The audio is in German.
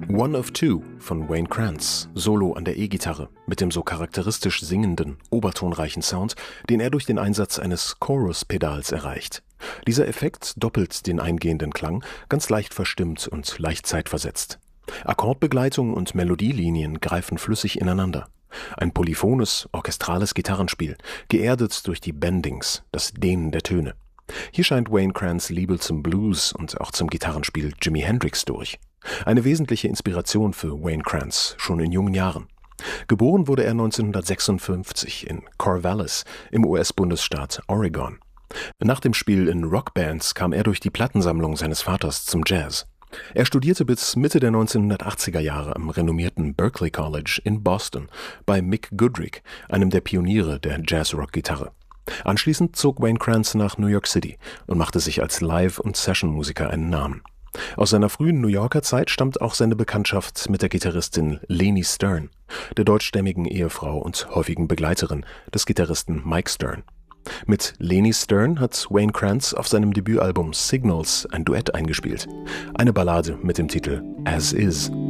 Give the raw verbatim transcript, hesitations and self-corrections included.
One of Two von Wayne Krantz, Solo an der E-Gitarre, mit dem so charakteristisch singenden, obertonreichen Sound, den er durch den Einsatz eines Chorus-Pedals erreicht. Dieser Effekt doppelt den eingehenden Klang, ganz leicht verstimmt und leicht zeitversetzt. Akkordbegleitung und Melodielinien greifen flüssig ineinander. Ein polyphones, orchestrales Gitarrenspiel, geerdet durch die Bendings, das Dehnen der Töne. Hier scheint Wayne Krantz' Liebe zum Blues und auch zum Gitarrenspiel Jimi Hendrix durch. Eine wesentliche Inspiration für Wayne Krantz, schon in jungen Jahren. Geboren wurde er neunzehnhundertsechsundfünfzig in Corvallis im U S-Bundesstaat Oregon. Nach dem Spiel in Rockbands kam er durch die Plattensammlung seines Vaters zum Jazz. Er studierte bis Mitte der neunzehnhundertachtziger Jahre am renommierten Berklee College in Boston bei Mick Goodrick, einem der Pioniere der Jazz-Rock-Gitarre. Anschließend zog Wayne Krantz nach New York City und machte sich als Live- und Session-Musiker einen Namen. Aus seiner frühen New Yorker Zeit stammt auch seine Bekanntschaft mit der Gitarristin Leni Stern, der deutschstämmigen Ehefrau und häufigen Begleiterin des Gitarristen Mike Stern. Mit Leni Stern hat Wayne Krantz auf seinem Debütalbum Signals ein Duett eingespielt, eine Ballade mit dem Titel As Is.